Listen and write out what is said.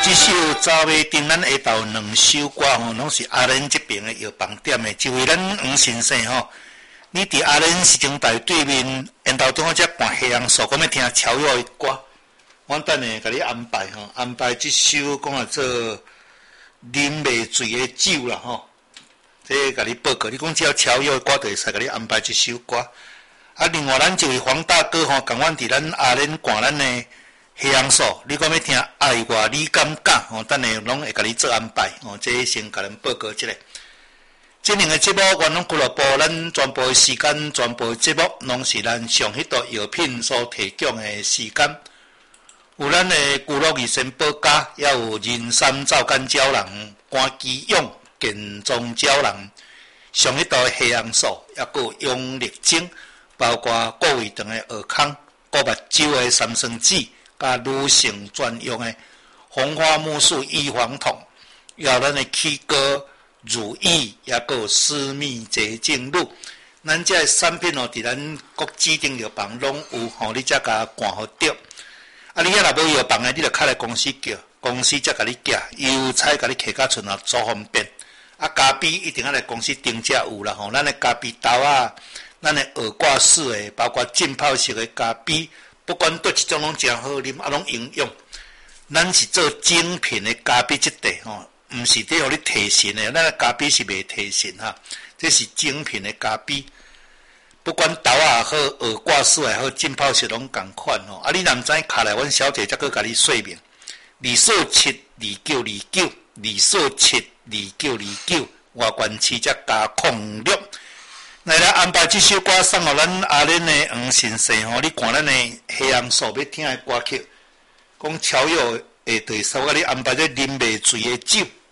这首《早尾丁》咱下昼2首歌吼，拢是阿莲这边的药房店的。一位咱黄先生吼，你伫阿莲市政大对面，沿途中只办黑杨树，讲要听乔佑的歌，我等下甲你安排吼，安排这首讲啊做啉袂醉的酒啦吼。这甲你报告，你讲只要乔佑的歌，就会使甲你安排这首歌。啊，另外咱一位黄大哥吼，共阮伫咱阿莲赶咱的。黑杨树，你讲要听爱我你敢讲？吼，等下拢会甲你做安排。吼，这先甲咱报告一下。这两个节目，原拢俱乐部，咱全部的时间，全部的节目，拢是咱上迄道药品所提供的时间。有咱的古乐二仙宝家，也有人参皂苷胶囊、关基用健壮胶囊，上迄道黑杨树，也有用力精，包括顾胃肠的尔康、顾目睭的三酸酯。甲女性专用的红花木素预防痛，也有咱的起哥乳液，也有私密洁净露。咱这产品哦，伫咱各指定药房拢有吼，你才甲赶好着。啊，你若无药房的，你就开来公司叫，公司才甲你寄，邮差甲你摕到厝啊，足方便。啊，咖啡一定要来公司订才有啦吼，咱的咖啡豆啊，咱的耳挂式的，包括浸泡式的咖啡。不管对一种拢真好啉，啊，拢营养。咱是做精品的咖啡质地吼，毋是伫互你提神的，咱的咖啡是袂提神哈。这是精品的咖啡，不管豆也好，耳挂式也好，浸泡式拢共款吼。啊，你若毋知卡来，阮小姐则去甲你说明。2472929，2472929，外观市则加06。来安排这首歌送予咱阿莲的黄先生吼，你看咱的黑杨树要听的歌曲，讲超友会对手甲你安排这啉袂醉的酒。